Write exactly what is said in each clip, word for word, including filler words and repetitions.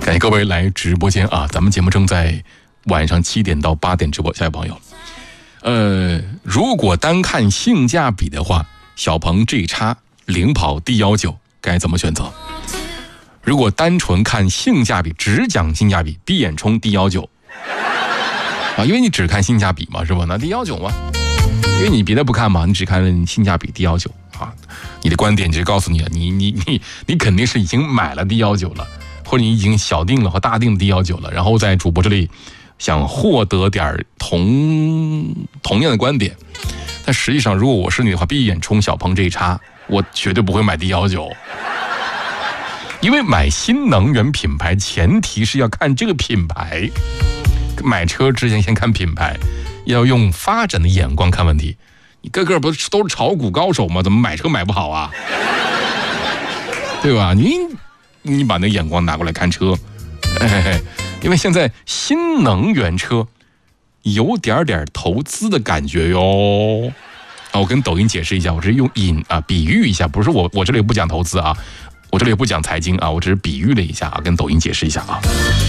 感谢各位来直播间啊，咱们节目正在晚上七点到八点直播。下一位朋友，呃，如果单看性价比的话，小鹏 G 叉领跑 D 一九该怎么选择？如果单纯看性价比，只讲性价比，闭眼冲 D 一九啊，因为你只看性价比嘛，是吧？那 D 一九嘛，因为你别的不看嘛，你只看性价比 D 一九啊。你的观点只告诉你了，你你你你肯定是已经买了 D 一九了，或者你已经小定了和大定 D 一九了，然后在主播这里想获得点同同样的观点。但实际上，如果我是你的话，闭眼冲小鹏 G 叉，我绝对不会买 D 一九。因为买新能源品牌，前提是要看这个品牌。买车之前先看品牌，要用发展的眼光看问题。你个个不是都是炒股高手吗？怎么买车买不好啊？对吧？你你把那眼光拿过来看车，哎，因为现在新能源车有点点投资的感觉哟。啊，我跟抖音解释一下，我只是用引啊比喻一下，不是我我这里不讲投资啊。我这里也不讲财经啊，我只是比喻了一下啊，跟抖音解释一下啊。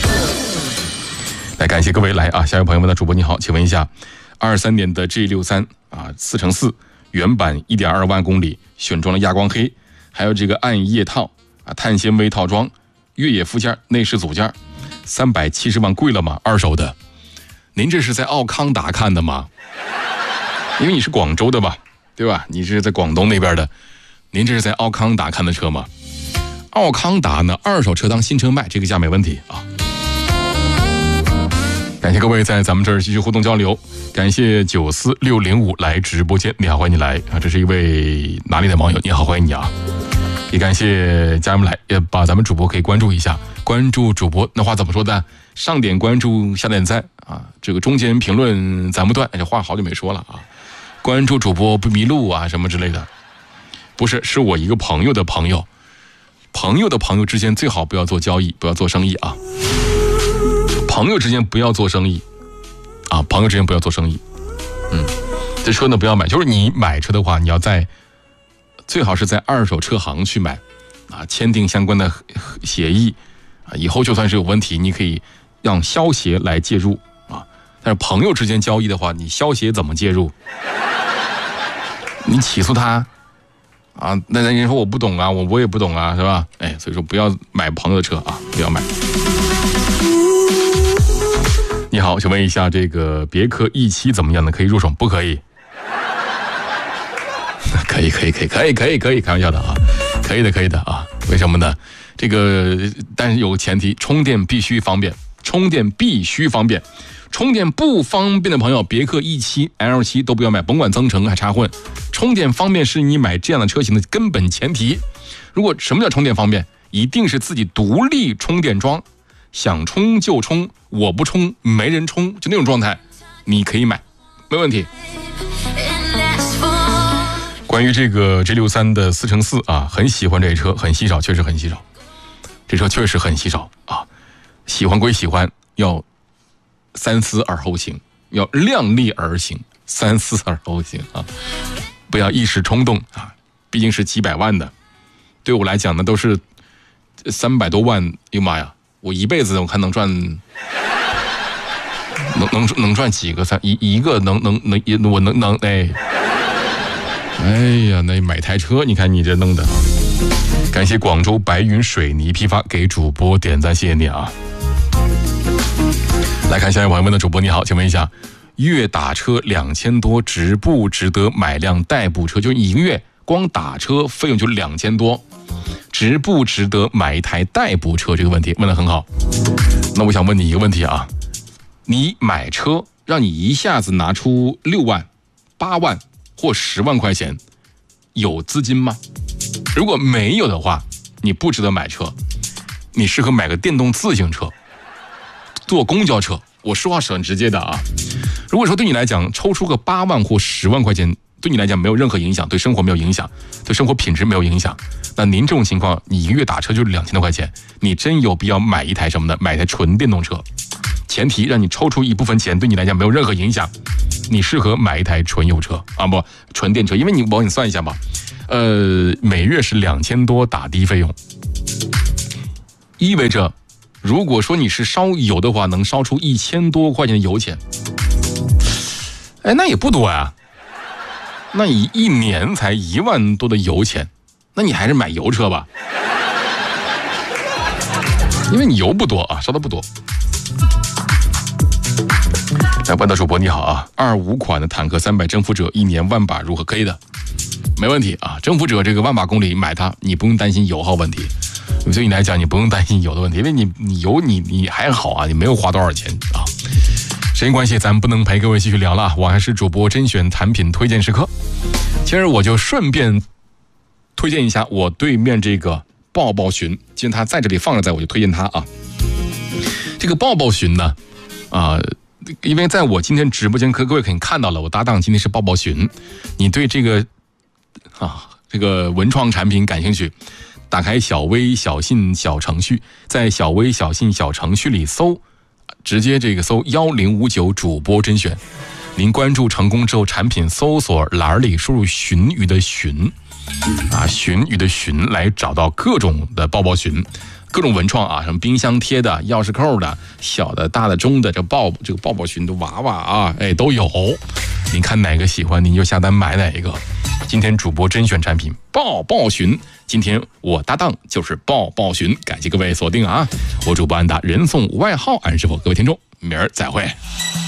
来，感谢各位来啊，下一位朋友们的主播你好，请问一下，二三年的 G 六十三 啊，四乘四原版 一点二万公里，选装了亚光黑，还有这个暗夜套啊，碳纤维套装，越野附件，内饰组件，三百七十万贵了吗？二手的，您这是在奥康达看的吗？因为你是广州的吧，对吧？你是在广东那边的，您这是在奥康达看的车吗？奥康达呢，二手车当新车卖，这个价没问题啊。感谢各位在咱们这儿继续互动交流，感谢九四六零五来直播间，你好，欢迎你来啊！这是一位哪里的网友，你好，欢迎你啊！也感谢家人们来，也把咱们主播可以关注一下，关注主播那话怎么说的？上点关注，下点赞啊！这个中间评论咱不断，这话好久没说了啊！关注主播不迷路啊，什么之类的，不是，是我一个朋友的朋友。朋友的朋友之间最好不要做交易，不要做生意啊！朋友之间不要做生意啊！朋友之间不要做生意。嗯，这车呢不要买，就是你买车的话，你要在最好是在二手车行去买啊，签订相关的协议啊，以后就算是有问题，你可以让消协来介入啊。但是朋友之间交易的话，你消协怎么介入？你起诉他？啊，那人说我不懂啊，我我也不懂啊，是吧？哎，所以说不要买朋友的车啊，不要买。你好，请问一下，这个别克 E 七怎么样呢？可以入手？不可以？可以，可以，可以，可以，可以，可以，开玩笑的啊，可以的，可以的啊。为什么呢？这个，但是有个前提，充电必须方便，充电必须方便。充电不方便的朋友，别克 E 七、L 七都不要买，甭管增程还插混。充电方便是你买这样的车型的根本前提。如果什么叫充电方便？一定是自己独立充电桩，想充就充，我不充没人充，就那种状态，你可以买，没问题。关于这个 G 六十三 的四乘四啊，很喜欢这车，很稀少，确实很稀少。这车确实很稀少啊，喜欢归喜欢，要三思而后行，要量力而行，三思而后行啊，不要一时冲动啊，毕竟是几百万的，对我来讲呢都是三百多万，哟妈呀，我一辈子我看能赚，能能能赚几个三一一个能能能我能能哎，哎呀，那买台车，你看你这弄的，感谢广州白云水泥批发给主播点赞，谢谢你啊。来看下一位朋友们的主播你好，请问一下，月打车两千多，值不值得买辆代步车？就一个月光打车费用就两千多，值不值得买一台代步车？这个问题问得很好。那我想问你一个问题啊，你买车让你一下子拿出六万、八万或十万块钱，有资金吗？如果没有的话，你不值得买车，你适合买个电动自行车。坐公交车，我说话是很直接的啊。如果说对你来讲，抽出个八万或十万块钱，对你来讲没有任何影响，对生活没有影响，对生活品质没有影响，那您这种情况，你一个月打车就是两千多块钱，你真有必要买一台什么呢？买一台纯电动车，前提让你抽出一部分钱，对你来讲没有任何影响，你适合买一台纯油车啊，不纯电车，因为你我你算一下吧，呃，每月是两千多打的费用，意味着如果说你是烧油的话，能烧出一千多块钱的油钱，哎，那也不多呀。那你一年才一万多的油钱，那你还是买油车吧，因为你油不多啊，烧的不多。来，万道主播你好啊，二五款的坦克三百征服者一年万把如何？可以的，没问题啊。征服者这个万把公里买它，你不用担心油耗问题。对你来讲，你不用担心油的问题，因为你你油你你还好啊，你没有花多少钱啊。时间关系，咱们不能陪各位继续聊了。我还是主播甄选产品推荐时刻。今儿我就顺便推荐一下我对面这个抱抱寻，既然它在这里放着在，我就推荐它啊。这个抱抱寻呢，啊、呃。因为在我今天直播间，各位肯定看到了，我搭档今天是抱抱寻。你对这个啊这个文创产品感兴趣，打开小微小信小程序，在小微小信小程序里搜，直接这个搜一零五九主播甄选。您关注成功之后，产品搜索栏里输入寻鱼的寻啊寻鱼的寻，来找到各种的抱抱寻。各种文创啊，什么冰箱贴的、钥匙扣的、小的、大的、中的，这抱这个抱抱寻的娃娃啊，哎都有。您看哪个喜欢，您就下单买哪一个。今天主播甄选产品抱抱寻，今天我搭档就是抱抱寻，感谢各位锁定啊！我主播安达人送外号安师傅，各位听众，明儿再会。